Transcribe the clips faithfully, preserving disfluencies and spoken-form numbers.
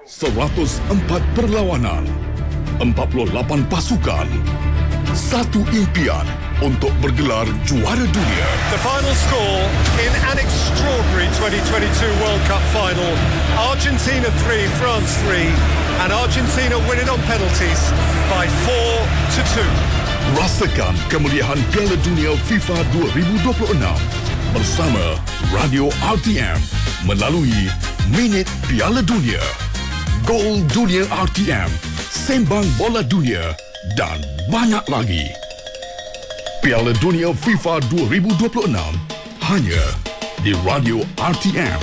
seratus empat perlawanan, empat puluh lapan pasukan, satu impian untuk bergelar juara dunia. The final score in an extraordinary twenty twenty-two World Cup final. Argentina three, France three, and Argentina winning on penalties by four to two. Rasakan kemeriahan Piala Dunia FIFA dua ribu dua puluh enam bersama Radio R T M melalui Minit Piala Dunia, Gol Dunia R T M, Sembang Bola Dunia dan banyak lagi. Piala Dunia FIFA dua ribu dua puluh enam hanya di Radio R T M.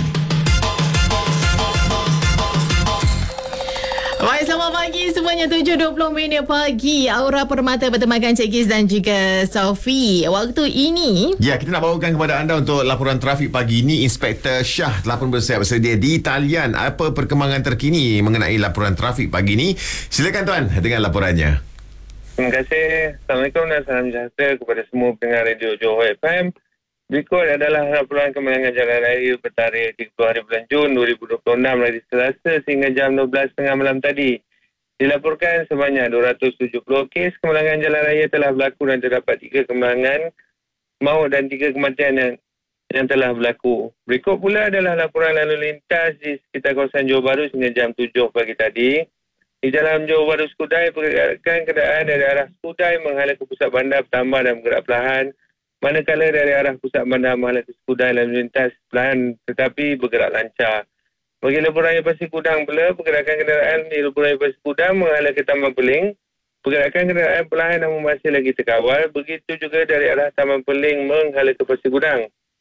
Baik, selamat pagi semuanya. tujuh dua puluh minit pagi. Aura Permata bertemakan Cik Giz dan juga Sophie. Waktu ini, ya, kita nak bawakan kepada anda untuk laporan trafik pagi ini. Inspektor Shah telah pun bersiap bersedia di talian. Apa perkembangan terkini mengenai laporan trafik pagi ini? Silakan tuan dengan laporannya. Terima kasih. Assalamualaikum dan salam sejahtera kepada semua pendengar Radio Johor F M. Berikut adalah laporan kemenangan jalan raya bertarikh tiga puluh hari bulan Jun dua ribu dua puluh enam dari Selasa sehingga jam dua belas tiga puluh malam tadi. Dilaporkan sebanyak dua ratus tujuh puluh kes kemenangan jalan raya telah berlaku dan terdapat tiga kemenangan maut dan tiga kematian yang, yang telah berlaku. Berikut pula adalah laporan lalu lintas di sekitar kawasan Johor Bahru sehingga jam tujuh pagi tadi. Di jalan Johor Bahru Skudai, pergerakan kenderaan dari arah Skudai menghala ke pusat bandar bertambah dan bergerak perlahan. Manakala dari arah pusat bandar menghala ke Skudai lalu lintas perlahan tetapi bergerak lancar. Bagi Lebuh Raya Pasir Kudang pula, pergerakan kenderaan di Lebuh Raya Pasir Kudang menghala ke Taman Peling. Pergerakan kenderaan perlahan namun masih lagi terkawal. Begitu juga dari arah Taman Peling menghala ke Pasir Kudang.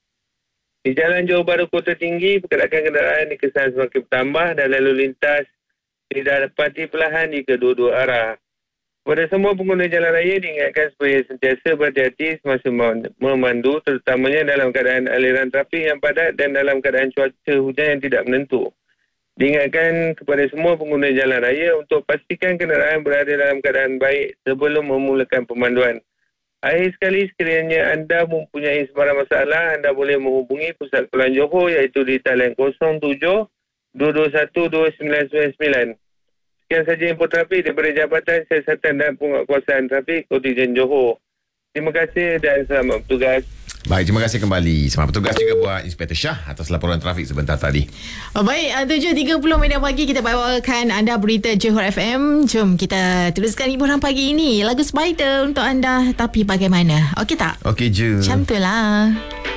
Di Jalan Johor Bahru Kota Tinggi, pergerakan kenderaan dikesan semakin bertambah dan lalu lintas didapati perlahan di kedua-dua arah. Kepada semua pengguna jalan raya diingatkan supaya sentiasa berhati-hati semasa memandu, terutamanya dalam keadaan aliran trafik yang padat dan dalam keadaan cuaca hujan yang tidak menentu. Diingatkan kepada semua pengguna jalan raya untuk pastikan kenderaan berada dalam keadaan baik sebelum memulakan pemanduan. Akhir sekali, sekiranya anda mempunyai sebarang masalah, anda boleh menghubungi Pusat Keluan Johor iaitu di talian kosong tujuh dua dua satu dua sembilan sembilan sembilan. Sekian saja info trafik daripada Jabatan Siasatan dan Penguatkuasaan Trafik Kontijen Johor. Terima kasih dan selamat bertugas. Baik, terima kasih kembali. Selamat bertugas juga buat Inspektor Shah atas laporan trafik sebentar tadi. Oh, baik, tujuh tiga puluh minit pagi kita bawakan anda berita Johor F M. Jom kita teruskan hiburan pagi ini. Lagu Spider untuk anda, tapi bagaimana? Okey tak? Okey je. Macam tu lah.